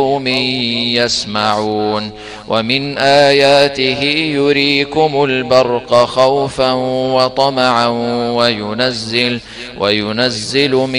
لقوم يسمعون ومن آياته يريكم البرق خوفا وطمعا وينزل من